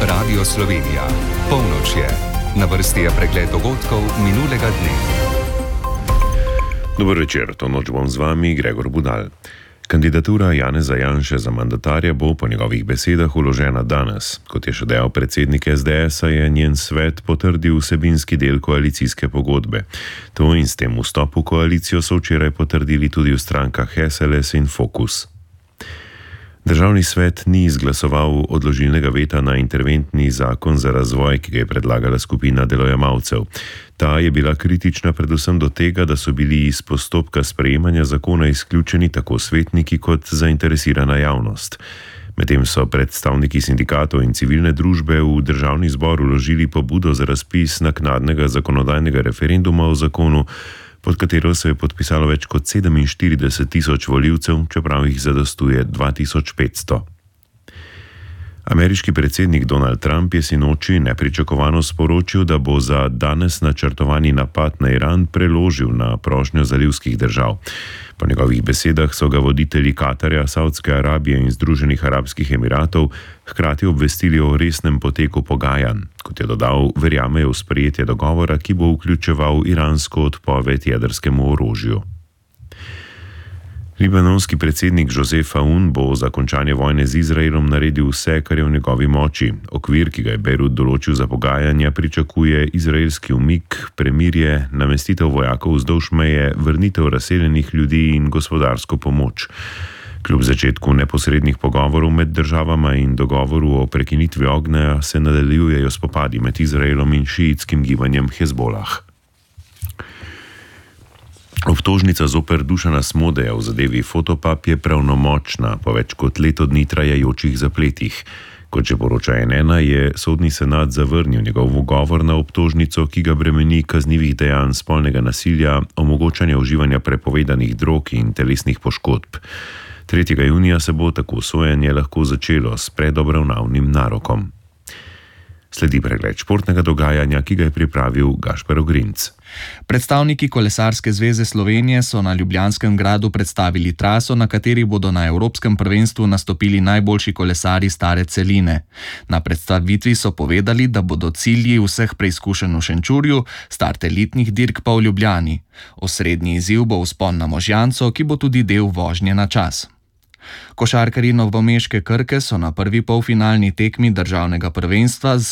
Radio Slovenija. Polnoč je. Na vrsti je pregled dogodkov minulega dne. Dober večer, to noč bom z vami, Gregor Budal. Kandidatura Janeza Janše za mandatarja bo po njegovih besedah vložena danes. Kot je še dejal predsednik SDS-a, je njen svet potrdil vsebinski del koalicijske pogodbe. To in s tem vstop v koalicijo so včeraj potrdili tudi v strankah SLS in Fokus. Državni svet ni izglasoval odložilnega veta na interventni zakon za razvoj, ki ga je predlagala skupina delojemalcev. Ta je bila kritična predvsem do tega, da so bili iz postopka sprejemanja zakona izključeni tako svetniki kot zainteresirana javnost. Medtem so predstavniki sindikatov in civilne družbe v državni zbor vložili pobudo za razpis naknadnega zakonodajnega referenduma o zakonu, pod katero se je podpisalo več kot 47.000 volivcev, čeprav jih zadostuje 2.500. Ameriški predsednik Donald Trump je sinoči nepričakovano sporočil, da bo za danes načrtovani napad na Iran preložil na prošnjo zalivskih držav. Po njegovih besedah so ga voditelji Katarja, Saudske Arabije in Združenih arabskih emiratov hkrati obvestili o resnem poteku pogajanj. Kot je dodal, verjamejo v sprejetje dogovora, ki bo vključeval iransko odpoved jedrskemu orožju. Libanonski predsednik Joseph Aoun bo za končanje vojne z Izraelom naredil vse, kar je v njegovi moči. Okvir, ki ga je Beirut določil za pogajanja, pričakuje izraelski umik, premirje, namestitev vojakov vzdolž meje, vrnitev razseljenih ljudi in gospodarsko pomoč. Kljub začetku neposrednih pogovorov med državama in dogovoru o prekinitvi ognja se nadaljujejo spopadi med Izraelom in šiitskim gibanjem Hezbolah. Obtožnica zoper Dušana Smodeja v zadevi Fotopub je pravnomočna po več kot leto dni trajajočih zapletih. Kot že poroča N1, je sodni senat zavrnil njegov ugovor na obtožnico, ki ga bremeni kaznivih dejanj spolnega nasilja, omogočanja uživanja prepovedanih drog in telesnih poškodb. 3. junija se bo tako sojenje lahko začelo s predobravnavnim narokom. Sledi pregled športnega dogajanja, ki ga je pripravil Gašper Ogrinc. Predstavniki Kolesarske zveze Slovenije so na Ljubljanskem gradu predstavili traso, na kateri bodo na Evropskem prvenstvu nastopili najboljši kolesarji stare celine. Na predstavitvi so povedali, da bodo cilji vseh preizkušenj v Šenčurju, start elitnih dirk pa v Ljubljani. Osrednji izziv bo vzpon na Možjanco, ki bo tudi del vožnje na čas. Košarkarji novomeške Krke so na prvi polfinalni tekmi državnega prvenstva z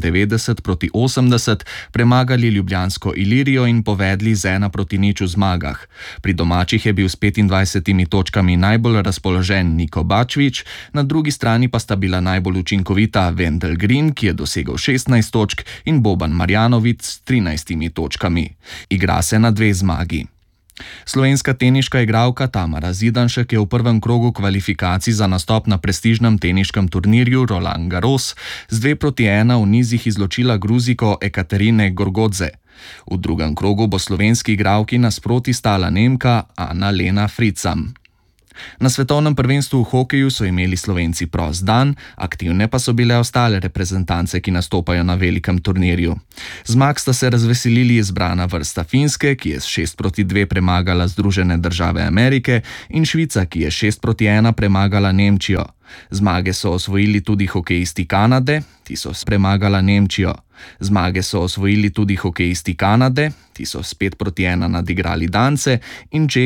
94-80 premagali ljubljansko Ilirijo in povedli z 1-0 v zmagah. Pri domačih je bil s 25 točkami najbolj razpoložen Niko Bačvič, na drugi strani pa sta bila najbolj učinkovita Wendel Green, ki je dosegel 16 točk, in Boban Marjanović s 13 točkami. Igra se na 2 zmagi. Slovenska teniška igralka Tamara Zidanšek je v prvem krogu kvalifikacij za nastop na prestižnem teniškem turnirju Roland Garros z 2-1 v nizih izločila Gruziko Ekaterine Gorgodze. V drugem krogu bo slovenski igralki nasproti stala Nemka Anna-Lena Fricam. Na svetovnem prvenstvu v hokeju so imeli Slovenci prost dan, aktivne pa so bile ostale reprezentance, ki nastopajo na velikem turnirju. Zmag sta se razveselili izbrana vrsta Finske, ki je s 6-2 premagala Združene države Amerike, in Švica, ki je 6-1 premagala Nemčijo. Zmage so osvojili tudi hokejisti Kanade, ti so premagala Nemčijo. Zmage so osvojili tudi hokejisti Kanade, ti so s 5-1 nadigrali Dance, in